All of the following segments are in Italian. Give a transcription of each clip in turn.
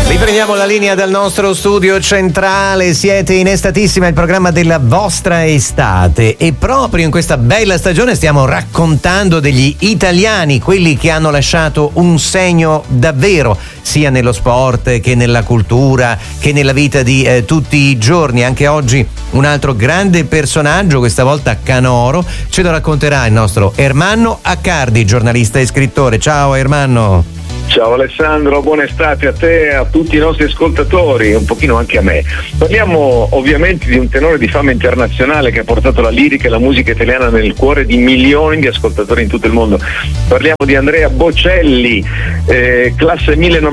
Riprendiamo la linea dal nostro studio centrale. Siete in Estatissima, il programma della vostra estate, e proprio in questa bella stagione stiamo raccontando degli italiani, quelli che hanno lasciato un segno davvero sia nello sport che nella cultura che nella vita di tutti i giorni. Anche oggi un altro grande personaggio, questa volta canoro, ce lo racconterà il nostro Ermanno Accardi, giornalista e scrittore. Ciao Ermanno. Ciao Alessandro, buona estate a te e a tutti i nostri ascoltatori, un pochino anche a me. Parliamo ovviamente di un tenore di fama internazionale che ha portato la lirica e la musica italiana nel cuore di milioni di ascoltatori in tutto il mondo. Parliamo di Andrea Bocelli, classe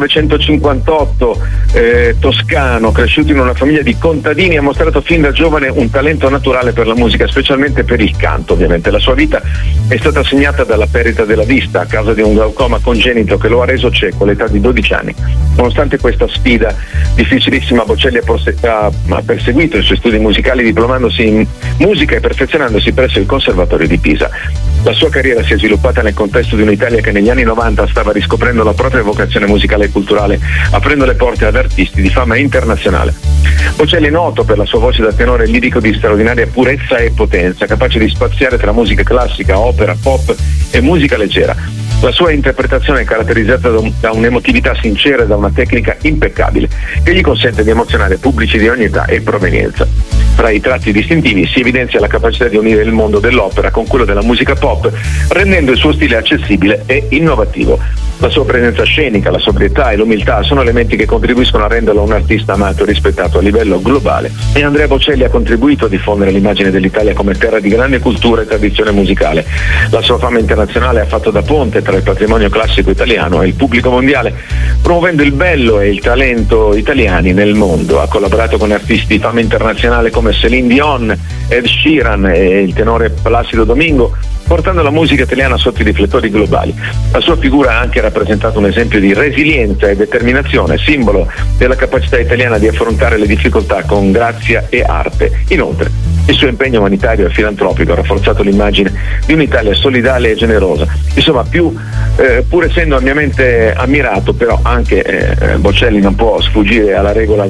1958, toscano, cresciuto in una famiglia di contadini, ha mostrato fin da giovane un talento naturale per la musica, specialmente per il canto ovviamente. La sua vita è stata segnata dalla perdita della vista a causa di un glaucoma congenito che lo ha reso cieco all'età di 12 anni. Nonostante questa sfida difficilissima, Bocelli ha perseguito i suoi studi musicali, diplomandosi in musica e perfezionandosi presso il Conservatorio di Pisa. La sua carriera si è sviluppata nel contesto di un'Italia che negli anni 90 stava riscoprendo la propria vocazione musicale e culturale, aprendo le porte ad artisti di fama internazionale. Bocelli è noto per la sua voce da tenore lirico di straordinaria purezza e potenza, capace di spaziare tra musica classica, opera, pop e musica leggera. La sua interpretazione è caratterizzata da un'emotività sincera e da una tecnica impeccabile che gli consente di emozionare pubblici di ogni età e provenienza. Tra i tratti distintivi si evidenzia la capacità di unire il mondo dell'opera con quello della musica pop, rendendo il suo stile accessibile e innovativo. La sua presenza scenica, la sobrietà e l'umiltà sono elementi che contribuiscono a renderlo un artista amato e rispettato a livello globale. E Andrea Bocelli ha contribuito a diffondere l'immagine dell'Italia come terra di grande cultura e tradizione musicale. La sua fama internazionale ha fatto da ponte tra il patrimonio classico italiano e il pubblico mondiale, promuovendo il bello e il talento italiani nel mondo. Ha collaborato con artisti di fama internazionale come Céline Dion, Ed Sheeran e il tenore Placido Domingo, portando la musica italiana sotto i riflettori globali. La sua figura ha anche rappresentato un esempio di resilienza e determinazione, simbolo della capacità italiana di affrontare le difficoltà con grazia e arte. Inoltre, il suo impegno umanitario e filantropico ha rafforzato l'immagine di un'Italia solidale e generosa. Insomma, pur essendo ampiamente ammirato, però anche Bocelli non può sfuggire alla regola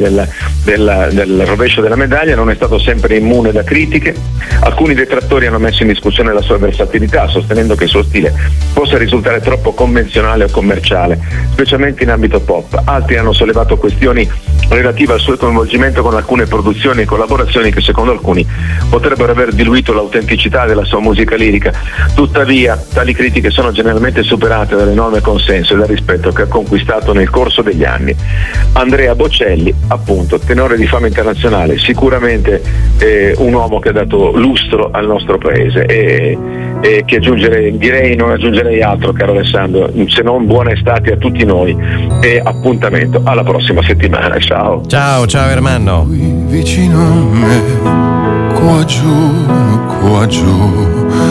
del rovescio della medaglia, non è stato sempre immune da critiche. Alcuni detrattori hanno messo in discussione la sua versatilità, sostenendo che il suo stile possa risultare troppo convenzionale o commerciale, specialmente in ambito pop. Altri hanno sollevato questioni relative al suo coinvolgimento con alcune produzioni e collaborazioni che secondo alcuni potrebbero aver diluito l'autenticità della sua musica lirica. Tuttavia, tali critiche sono generalmente superate dall'enorme consenso e dal rispetto che ha conquistato nel corso degli anni. Andrea Bocelli, appunto, tenore di fama internazionale, sicuramente un uomo che ha dato lustro al nostro paese e che non aggiungerei altro, caro Alessandro, se non buona estate a tutti noi e appuntamento alla prossima settimana. Ciao Ciao Ermanno. Qui vicino a me, qua giù